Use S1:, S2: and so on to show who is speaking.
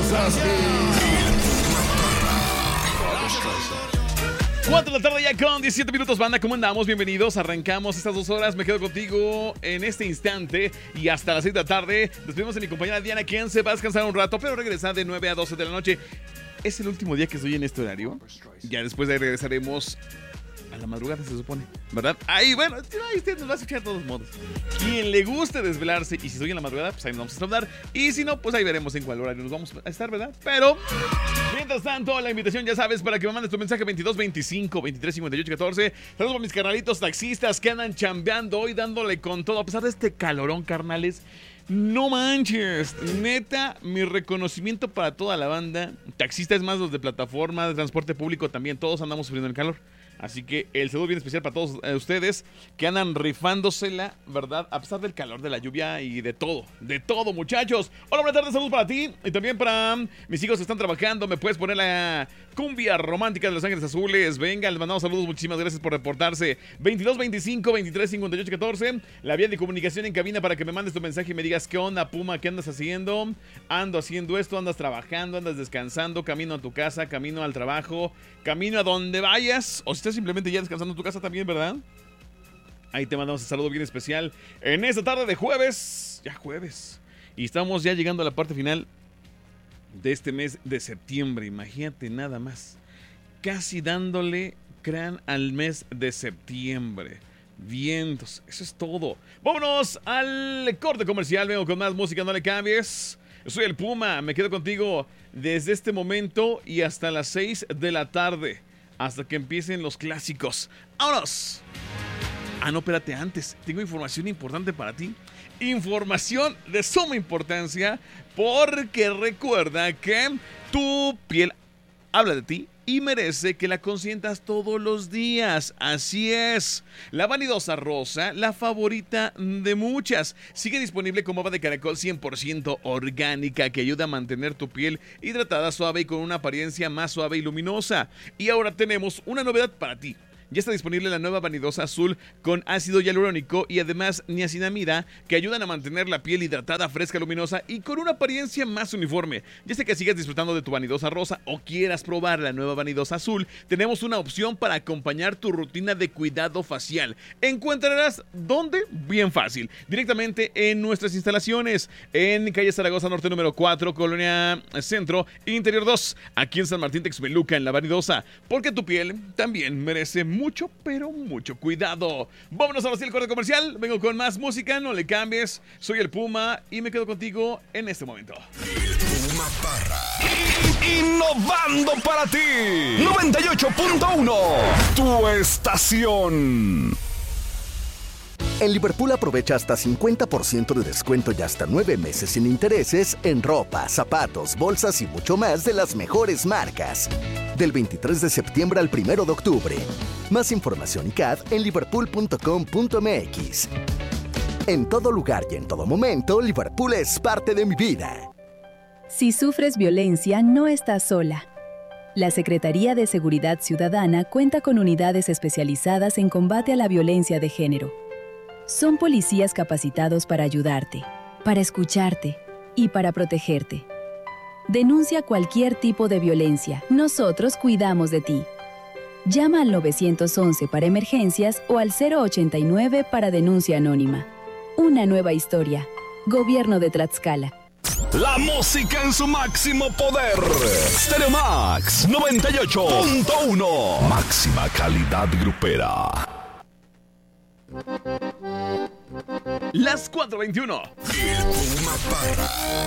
S1: cosas. 4 de la tarde ya con 17 minutos, banda. ¿Cómo andamos? Bienvenidos. Arrancamos estas 2 horas. Me quedo contigo en este instante y hasta las 6 de la tarde. Despedimos a mi compañera Diana, quien se va a descansar un rato, pero regresa de 9 a 12 de la noche. Es el último día que estoy en este horario. Ya después de ahí regresaremos a la madrugada, se supone, ¿verdad? Ahí, bueno, ahí usted nos va a escuchar de todos modos. Quien le guste desvelarse y si estoy en la madrugada, pues ahí nos vamos a hablar. Y si no, pues ahí veremos en cuál horario nos vamos a estar, ¿verdad? Pero, mientras tanto, la invitación ya sabes para que me mandes tu mensaje 2225 23 58 14. Saludos a mis carnalitos taxistas que andan chambeando hoy dándole con todo. A pesar de este calorón, carnales. No manches, neta, mi reconocimiento para toda la banda. Taxistas más, los de plataforma, de transporte público también, todos andamos sufriendo el calor. Así que el saludo bien especial para todos ustedes que andan rifándosela, ¿verdad? A pesar del calor, de la lluvia y de todo, muchachos. Hola, buenas tardes, saludos para ti y también para mis hijos que están trabajando. Me puedes poner la cumbia romántica de Los Ángeles Azules. Venga, les mandamos saludos, muchísimas gracias por reportarse. 2225 23 58 14. La vía de comunicación en cabina para que me mandes tu mensaje y me digas qué onda, Puma, qué andas haciendo. Ando haciendo esto, andas trabajando, andas descansando, camino a tu casa, camino al trabajo, camino a donde vayas, o si estás simplemente ya descansando en tu casa también, ¿verdad? Ahí te mandamos un saludo bien especial en esta tarde de jueves. Ya jueves. Y estamos ya llegando a la parte final de este mes de septiembre. Imagínate nada más. Casi dándole crán al mes de septiembre. Vientos. Eso es todo. Vámonos al corte comercial. Vengo con más música, no le cambies. Yo soy el Puma. Me quedo contigo desde este momento y hasta las 6 de la tarde. Hasta que empiecen los clásicos. ¡Vámonos! Ah, no, espérate, antes. Tengo información importante para ti. Información de suma importancia. Porque recuerda que tu piel habla de ti y merece que la consientas todos los días. Así es. La vanidosa rosa, la favorita de muchas. Sigue disponible con baba de caracol 100% orgánica que ayuda a mantener tu piel hidratada, suave y con una apariencia más suave y luminosa. Y ahora tenemos una novedad para ti. Ya está disponible la nueva vanidosa azul con ácido hialurónico y además niacinamida que ayudan a mantener la piel hidratada, fresca, luminosa y con una apariencia más uniforme. Ya sea que sigas disfrutando de tu vanidosa rosa o quieras probar la nueva vanidosa azul, tenemos una opción para acompañar tu rutina de cuidado facial. Encontrarás ¿dónde? Bien fácil, directamente en nuestras instalaciones en calle Zaragoza Norte número 4, Colonia Centro, Interior 2, aquí en San Martín Texmeluca, en la vanidosa, porque tu piel también merece mucho, pero mucho cuidado. Vámonos ahora sí al corte comercial. Vengo con más música, no le cambies. Soy el Puma y me quedo contigo en este momento.
S2: El Puma Parra. Innovando para ti. 98.1. Tu estación.
S3: En Liverpool aprovecha hasta 50% de descuento y hasta 9 meses sin intereses en ropa, zapatos, bolsas y mucho más de las mejores marcas. Del 23 de septiembre al 1 de octubre. Más información y CAD en liverpool.com.mx. En todo lugar y en todo momento, Liverpool es parte de mi vida.
S4: Si sufres violencia, no estás sola. La Secretaría de Seguridad Ciudadana cuenta con unidades especializadas en combate a la violencia de género. Son policías capacitados para ayudarte, para escucharte y para protegerte. Denuncia cualquier tipo de violencia. Nosotros cuidamos de ti. Llama al 911 para emergencias o al 089 para denuncia anónima. Una nueva historia. Gobierno de Tlaxcala.
S2: La música en su máximo poder. Stereo Max 98.1. Máxima calidad grupera.
S1: Las 4:21.
S2: El Puma Parra.